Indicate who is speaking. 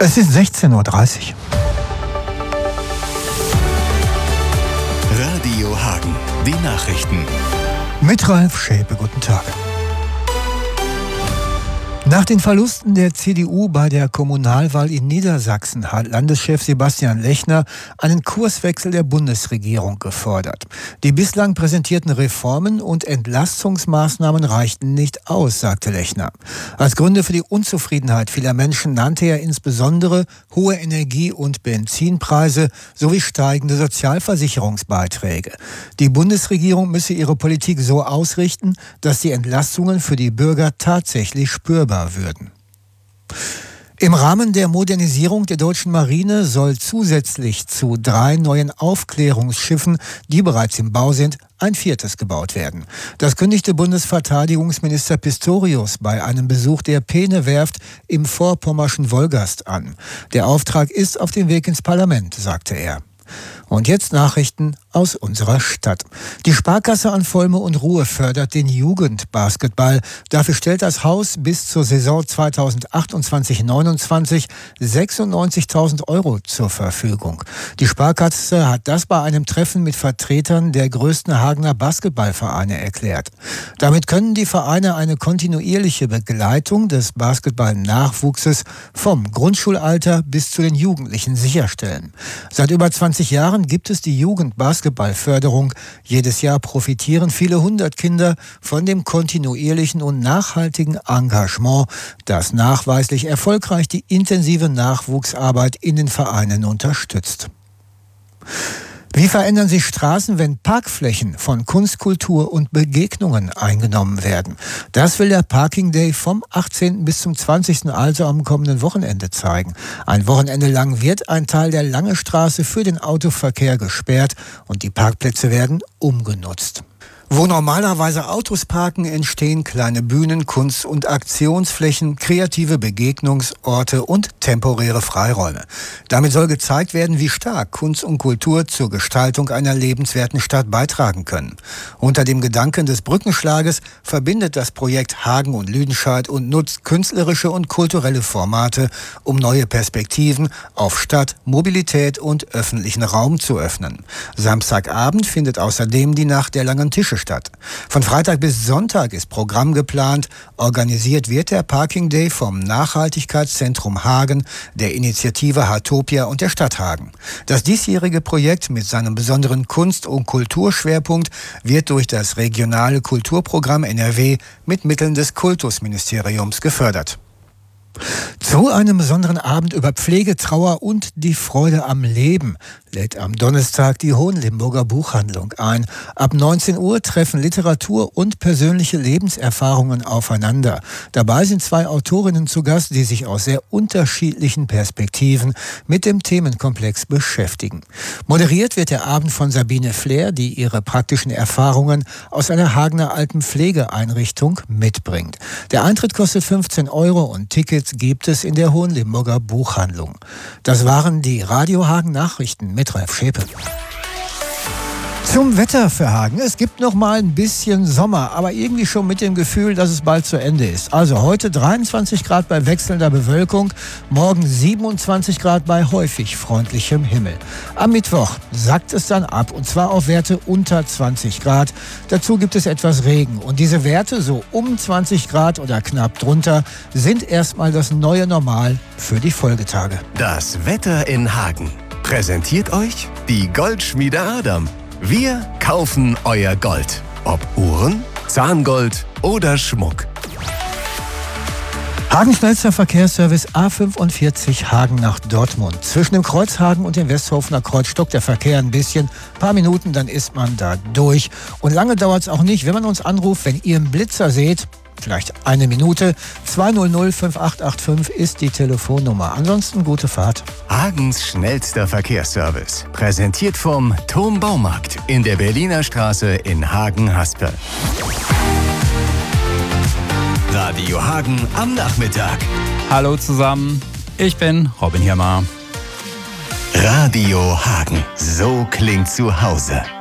Speaker 1: Es ist 16:30 Uhr.
Speaker 2: Radio Hagen, die Nachrichten.
Speaker 1: Mit Ralf Schäpe, guten Tag. Nach den Verlusten der CDU bei der Kommunalwahl in Niedersachsen hat Landeschef Sebastian Lechner einen Kurswechsel der Bundesregierung gefordert. Die bislang präsentierten Reformen und Entlastungsmaßnahmen reichten nicht aus, sagte Lechner. Als Gründe für die Unzufriedenheit vieler Menschen nannte er insbesondere hohe Energie- und Benzinpreise sowie steigende Sozialversicherungsbeiträge. Die Bundesregierung müsse ihre Politik so ausrichten, dass die Entlastungen für die Bürger tatsächlich spürbar würden. Im Rahmen der Modernisierung der deutschen Marine soll zusätzlich zu 3 neuen Aufklärungsschiffen, die bereits im Bau sind, ein 4. gebaut werden. Das kündigte Bundesverteidigungsminister Pistorius bei einem Besuch der Peene-Werft im vorpommerschen Wolgast an. Der Auftrag ist auf dem Weg ins Parlament, sagte er. Und jetzt Nachrichten aus unserer Stadt. Die Sparkasse an Volme und Ruhe fördert den Jugendbasketball. Dafür stellt das Haus bis zur Saison 2028/29 96.000 € zur Verfügung. Die Sparkasse hat das bei einem Treffen mit Vertretern der größten Hagener Basketballvereine erklärt. Damit können die Vereine eine kontinuierliche Begleitung des Basketball-Nachwuchses vom Grundschulalter bis zu den Jugendlichen sicherstellen. Seit über 20 Jahren gibt es die Jugendbasketballförderung. Jedes Jahr profitieren viele hundert Kinder von dem kontinuierlichen und nachhaltigen Engagement, das nachweislich erfolgreich die intensive Nachwuchsarbeit in den Vereinen unterstützt. Wie verändern sich Straßen, wenn Parkflächen von Kunst, Kultur und Begegnungen eingenommen werden? Das will der Parking Day vom 18. bis zum 20., also am kommenden Wochenende, zeigen. Ein Wochenende lang wird ein Teil der Lange Straße für den Autoverkehr gesperrt und die Parkplätze werden umgenutzt. Wo normalerweise Autos parken, entstehen kleine Bühnen, Kunst- und Aktionsflächen, kreative Begegnungsorte und temporäre Freiräume. Damit soll gezeigt werden, wie stark Kunst und Kultur zur Gestaltung einer lebenswerten Stadt beitragen können. Unter dem Gedanken des Brückenschlages verbindet das Projekt Hagen und Lüdenscheid und nutzt künstlerische und kulturelle Formate, um neue Perspektiven auf Stadt, Mobilität und öffentlichen Raum zu öffnen. Samstagabend findet außerdem die Nacht der langen Tische statt. Von Freitag bis Sonntag ist Programm geplant. Organisiert wird der Parking Day vom Nachhaltigkeitszentrum Hagen, der Initiative Hatopia und der Stadt Hagen. Das diesjährige Projekt mit seinem besonderen Kunst- und Kulturschwerpunkt wird durch das regionale Kulturprogramm NRW mit Mitteln des Kultusministeriums gefördert. Zu einem besonderen Abend über Pflege, Trauer und die Freude am Leben lädt am Donnerstag die Hohenlimburger Buchhandlung ein. Ab 19 Uhr treffen Literatur und persönliche Lebenserfahrungen aufeinander. Dabei sind 2 Autorinnen zu Gast, die sich aus sehr unterschiedlichen Perspektiven mit dem Themenkomplex beschäftigen. Moderiert wird der Abend von Sabine Flair, die ihre praktischen Erfahrungen aus einer Hagener Altenpflegeeinrichtung mitbringt. Der Eintritt kostet 15 € und Tickets gibt es in der Hohenlimburger Buchhandlung. Das waren die Radio Hagen Nachrichten mit Ralf Schäpe. Zum Wetter für Hagen. Es gibt noch mal ein bisschen Sommer, aber irgendwie schon mit dem Gefühl, dass es bald zu Ende ist. Also heute 23 Grad bei wechselnder Bewölkung, morgen 27 Grad bei häufig freundlichem Himmel. Am Mittwoch sackt es dann ab und zwar auf Werte unter 20 Grad. Dazu gibt es etwas Regen und diese Werte, so um 20 Grad oder knapp drunter, sind erstmal das neue Normal für die Folgetage.
Speaker 2: Das Wetter in Hagen präsentiert euch die Goldschmiede Adam. Wir kaufen euer Gold. Ob Uhren, Zahngold oder Schmuck.
Speaker 1: Hagen-Schnellster Verkehrsservice A45 Hagen nach Dortmund. Zwischen dem Kreuz Hagen und dem Westhofener Kreuz stockt der Verkehr ein bisschen. Ein paar Minuten, dann ist man da durch. Und lange dauert es auch nicht, wenn man uns anruft, wenn ihr einen Blitzer seht. Vielleicht eine Minute. 200 5885 ist die Telefonnummer. Ansonsten gute Fahrt.
Speaker 2: Hagens schnellster Verkehrsservice. Präsentiert vom Turm Baumarkt in der Berliner Straße in Hagen-Haspe. Radio Hagen am Nachmittag.
Speaker 3: Hallo zusammen, ich bin Robin Hirmer.
Speaker 2: Radio Hagen, so klingt zu Hause.